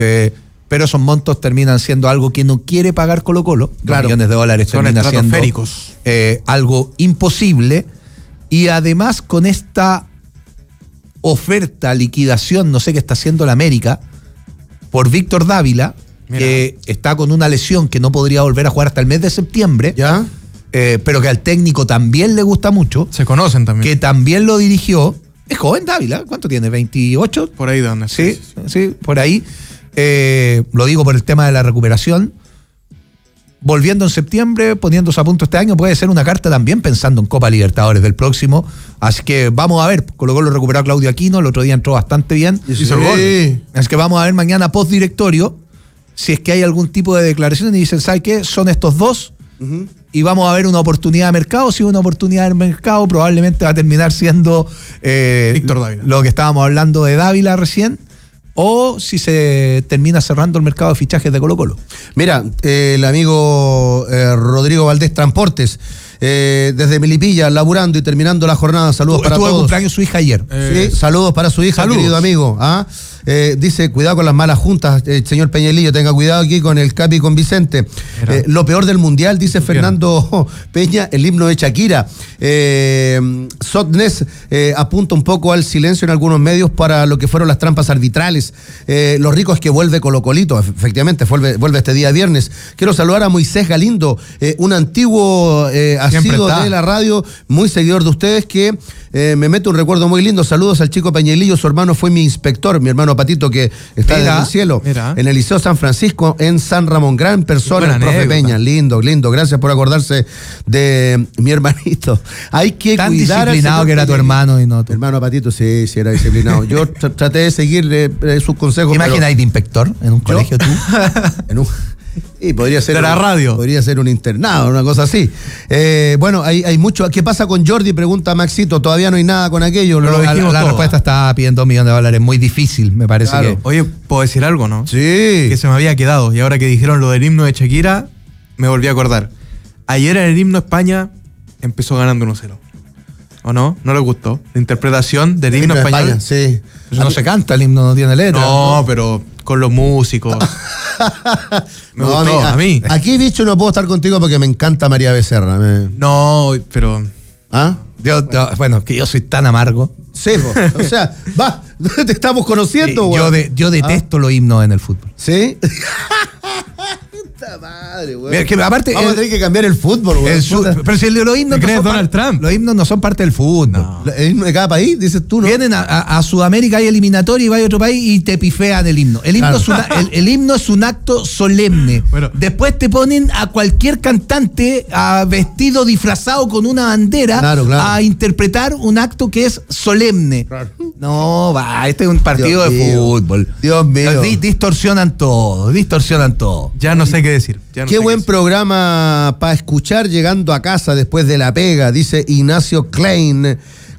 Pero esos montos terminan siendo algo que no quiere pagar Colo-Colo. Claro. $2 millones Son termina siendo estratosféricos. algo imposible. Y además con esta oferta, liquidación, no sé qué está haciendo la América, por Víctor Dávila, que está con una lesión que no podría volver a jugar hasta el mes de septiembre, ¿Ya? pero que al técnico también le gusta mucho, Se conocen también. que también lo dirigió. Es joven Dávila, ¿cuánto tiene? ¿28? Por ahí de donde. Sí, por ahí. Lo digo por el tema de la recuperación. Volviendo en septiembre, poniéndose a punto este año, puede ser una carta también pensando en Copa Libertadores del próximo. Así que vamos a ver. Colo-Colo recuperó a Claudio Aquino, el otro día entró bastante bien. Hizo el gol. Así que vamos a ver mañana post directorio si es que hay algún tipo de declaraciones y dicen, ¿sabe qué? Son estos dos. Y vamos a ver una oportunidad de mercado. Si una oportunidad de mercado, probablemente va a terminar siendo Víctor Dávila. lo que estábamos hablando de Dávila recién. O si se termina cerrando el mercado de fichajes de Colo-Colo. Mira, el amigo Rodrigo Valdés Transportes, desde Melipilla, laburando y terminando la jornada. Saludos para Estuvo de todos. cumpleaños su hija ayer. Sí, saludos para su hija, Saludos. querido amigo. Dice, cuidado con las malas juntas, señor Peñalillo, tenga cuidado aquí con el Capi y con Vicente. Lo peor del mundial, dice Fernando Peña, el himno de Shakira. Sotnes apunta un poco al silencio en algunos medios para lo que fueron las trampas arbitrales. Lo rico es que vuelve Colo-Colito, efectivamente, vuelve este día viernes. Quiero saludar a Moisés Galindo, un antiguo asiduo de la radio, muy seguidor de ustedes, que me mete un recuerdo muy lindo. Saludos al chico Peñalillo, su hermano fue mi inspector, mi hermano Patito, que está desde el cielo, en el Liceo San Francisco, en San Ramón. Gran persona, el profe Peña, lindo, gracias por acordarse de mi hermanito. Hay que tan cuidar disciplinado que era tu hermano y no tú. Hermano Patito, sí, era disciplinado. Yo traté de seguir sus consejos. ¿Te imaginas de inspector en un colegio tú? Y podría ser de la radio. Podría ser un internado, una cosa así. Bueno, hay mucho. ¿Qué pasa con Jordi? Pregunta Maxito. Todavía no hay nada con aquello. La respuesta está pidiendo $1 millón. Muy difícil, me parece que. Oye, ¿puedo decir algo, no? Sí. Que se me había quedado. Y ahora que dijeron lo del himno de Shakira, me volví a acordar. Ayer en el himno España empezó ganando 1-0. ¿O no? ¿No les gustó? La interpretación del himno español. España, sí. No se canta, el himno no tiene letra. No, pero con los músicos. Me gustó, a mí. Aquí, bicho, no puedo estar contigo porque me encanta María Becerra. No, pero... ¿Ah? Bueno, que yo soy tan amargo. Sí, o sea, va, te estamos conociendo, güey. Yo detesto los himnos en el fútbol. ¿Sí? Puta madre, güey. Que aparte, vamos a tener que cambiar el fútbol, güey. Pero si los himnos ¿Te crees Donald Trump? Los himnos no son parte del fútbol. No. El himno de cada país, dices tú, ¿no? Vienen a Sudamérica, hay eliminatoria y va a otro país y te pifean el himno. El himno, el himno es un acto solemne. Bueno. Después te ponen a cualquier cantante vestido, disfrazado con una bandera a interpretar un acto que es solemne. Claro. No, este es un partido de fútbol. Dios mío. Distorsionan todo. Ya no sé qué decir. Qué buen programa para escuchar llegando a casa después de la pega, dice Ignacio Klein.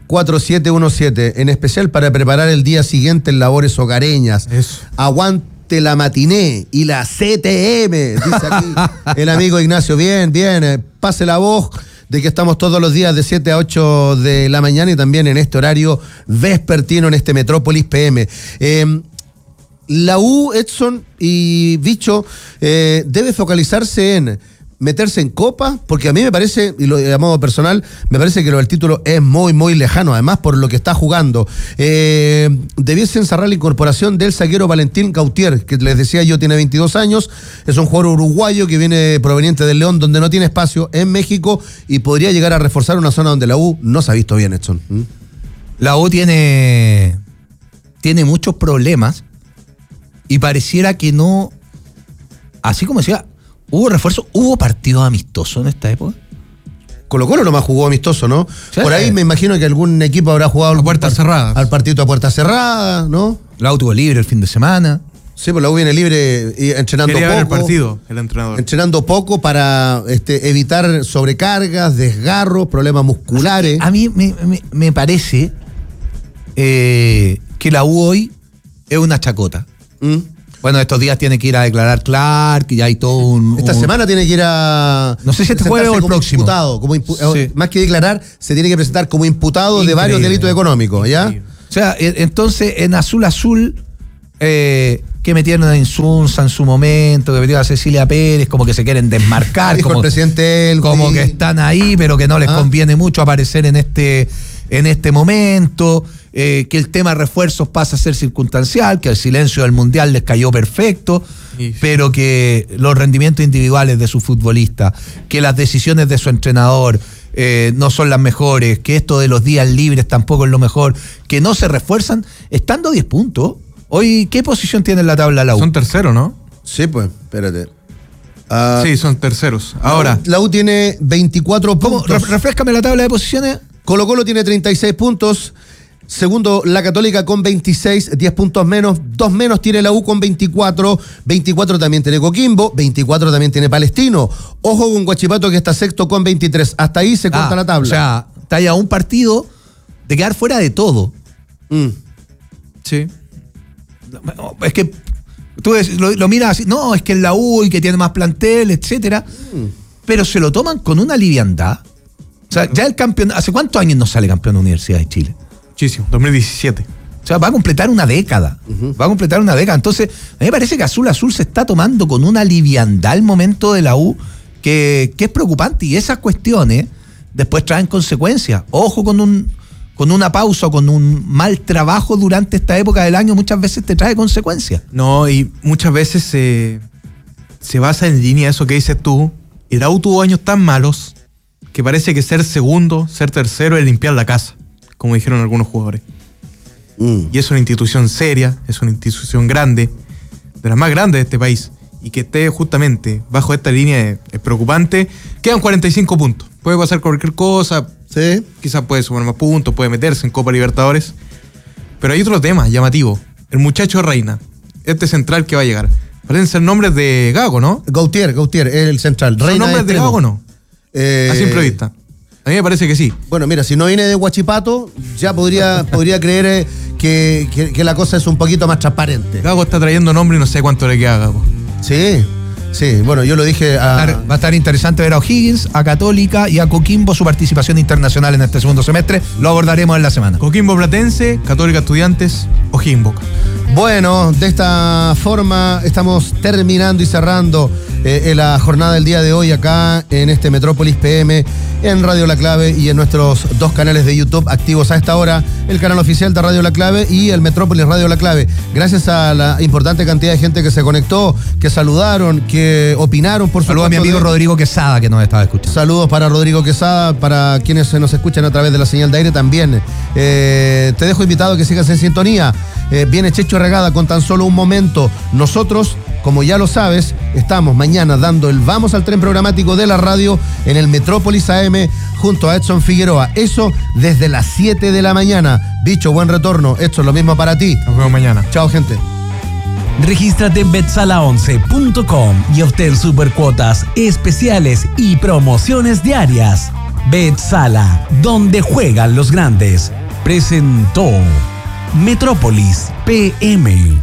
4717, en especial para preparar el día siguiente en labores hogareñas. Eso. Aguante la matiné y la CTM, dice aquí el amigo Ignacio. Bien, pase la voz de que estamos todos los días de 7 a 8 de la mañana y también en este horario vespertino en este Metrópolis PM. La U, Edson y Bicho, debe focalizarse en meterse en Copa, porque a mí me parece, y lo de modo personal, me parece que lo del título es muy, muy lejano, además por lo que está jugando. Debiesen cerrar la incorporación del zaguero Valentín Gautier, que les decía yo, tiene 22 años, es un jugador uruguayo que viene proveniente del León, donde no tiene espacio en México, y podría llegar a reforzar una zona donde la U no se ha visto bien, Edson. La U tiene muchos problemas, y pareciera que no, así como decía, ¿hubo refuerzo? ¿Hubo partido amistoso en esta época? Colo-Colo nomás jugó amistoso, ¿no? Sí. Por ahí me imagino que algún equipo habrá jugado a puertas cerradas. Al partido a puertas cerradas, ¿no? La U tuvo libre el fin de semana. Sí, pues la U viene libre y entrenando poco. Ver el partido, el entrenador. Entrenando poco para evitar sobrecargas, desgarros, problemas musculares. A mí me parece que la U hoy es una chacota. Bueno, estos días tiene que ir a declarar Clark, y ya hay todo Esta semana tiene que ir a... No sé si este jueves o el próximo. Sí. Más que declarar, se tiene que presentar como imputado de varios delitos económicos, ¿ya? O sea, entonces en Azul que metieron a Insunza en su momento, que metieron a Cecilia Pérez, como que se quieren desmarcar, Dijo como, el presidente como que están ahí, pero que no les conviene mucho aparecer en este momento, que el tema refuerzos pasa a ser circunstancial, que el silencio del Mundial les cayó perfecto, pero que los rendimientos individuales de su futbolista, que las decisiones de su entrenador no son las mejores, que esto de los días libres tampoco es lo mejor, que no se refuerzan, estando a 10 puntos. Hoy, ¿qué posición tiene en la tabla la U? Son terceros, ¿no? Sí, pues, espérate. Sí, son terceros. Ahora, la U tiene 24 puntos. Refréscame la tabla de posiciones. Colo-Colo tiene 36 puntos. Segundo, la Católica con 26, 10 puntos menos. 2 menos tiene la U con 24. 24 también tiene Coquimbo. 24 también tiene Palestino. Ojo con Huachipato, que está sexto con 23. Hasta ahí se corta la tabla. O sea, está ya un partido de quedar fuera de todo. sí. Es que tú lo miras así, no, es que es la U y que tiene más plantel, etcétera, pero se lo toman con una liviandad. O sea, ya el campeón, ¿hace cuántos años no sale campeón de Universidad de Chile? Muchísimo, 2017. O sea, va a completar una década. Va a completar una década. Entonces, a mí me parece que Azul se está tomando con una liviandad el momento de la U que es preocupante, y esas cuestiones después traen consecuencias. Ojo con una pausa o con un mal trabajo durante esta época del año, muchas veces te trae consecuencias. No, y muchas veces se basa en línea eso que dices tú. Y la U tuvo años tan malos que parece que ser segundo, ser tercero es limpiar la casa, como dijeron algunos jugadores. Y es una institución seria, es una institución grande, de las más grandes de este país. Y que esté justamente bajo esta línea es preocupante. Quedan 45 puntos. Puede pasar cualquier cosa. Sí. Quizás puede sumar más puntos, puede meterse en Copa Libertadores. Pero hay otro tema llamativo. El muchacho Reina, este central que va a llegar. Parecen ser nombres de Gago, ¿no? Gautier, es el central. ¿Son Reina nombres de Gago o no? A simple vista. A mí me parece que sí. Bueno, mira, si no viene de Huachipato, ya podría creer que la cosa es un poquito más transparente. Gago está trayendo nombre y no sé cuánto le queda a Gago. Sí, bueno, yo lo dije Va a estar interesante ver a O'Higgins, a Católica y a Coquimbo su participación internacional en este segundo semestre. Lo abordaremos en la semana. Coquimbo Platense, Católica Estudiantes, O'Higgins Boca. Bueno, de esta forma estamos terminando y cerrando la jornada del día de hoy acá en este Metrópolis PM, en Radio La Clave y en nuestros dos canales de YouTube activos a esta hora, el canal oficial de Radio La Clave y el Metrópolis Radio La Clave. Gracias a la importante cantidad de gente que se conectó, que saludaron, que opinaron, por supuesto. Saludos a mi amigo Rodrigo Quesada, que nos estaba escuchando. Saludos para Rodrigo Quesada, para quienes nos escuchan a través de la señal de aire también. Te dejo invitado a que sigas en sintonía. Viene Checho Regada con tan solo un momento. Nosotros, como ya lo sabes, estamos mañana dando el vamos al tren programático de la radio en el Metrópolis AM junto a Edson Figueroa. Eso desde las 7 de la mañana. Bicho, buen retorno. Edson, lo mismo para ti. Nos vemos mañana. Chao, gente. Regístrate en betsala11.com y obtén supercuotas especiales y promociones diarias. Betsala, donde juegan los grandes. Presentó Metrópolis PM.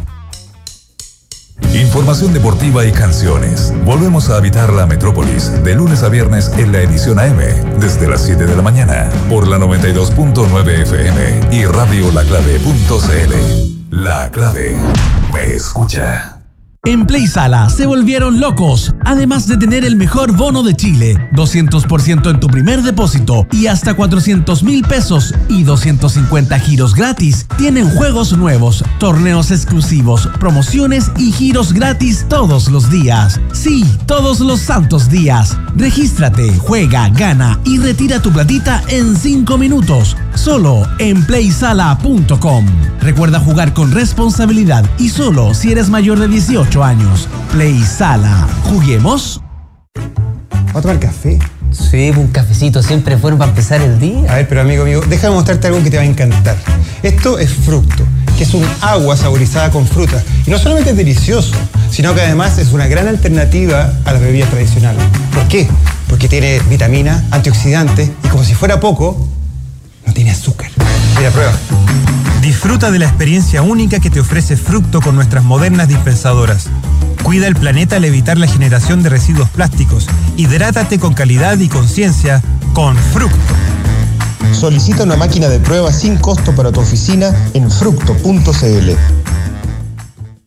Información deportiva y canciones. Volvemos a habitar la Metrópolis de lunes a viernes en la edición AM desde las 7 de la mañana por la 92.9 FM y radiolaclave.cl. La Clave me escucha. En Play Sala se volvieron locos. Además de tener el mejor bono de Chile, 200% en tu primer depósito y hasta 400,000 pesos y 250 giros gratis. Tienen juegos nuevos, torneos exclusivos, promociones y giros gratis todos los días. Sí, todos los santos días. Regístrate, juega, gana y retira tu platita en 5 minutos. Solo en playsala.com. Recuerda jugar con responsabilidad y solo si eres mayor de 18 años. Play Sala. ¿Juguemos? ¿Va a tomar café? Sí, un cafecito siempre es bueno para empezar el día. A ver, pero amigo, déjame mostrarte algo que te va a encantar. Esto es Fructo, que es un agua saborizada con frutas. Y no solamente es delicioso, sino que además es una gran alternativa a las bebidas tradicionales. ¿Por qué? Porque tiene vitamina, antioxidantes y, como si fuera poco, no tiene azúcar. Mira, prueba. Disfruta de la experiencia única que te ofrece Fructo con nuestras modernas dispensadoras. Cuida el planeta al evitar la generación de residuos plásticos. Hidrátate con calidad y conciencia con Fructo. Solicita una máquina de prueba sin costo para tu oficina en fructo.cl.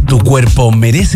Tu cuerpo merece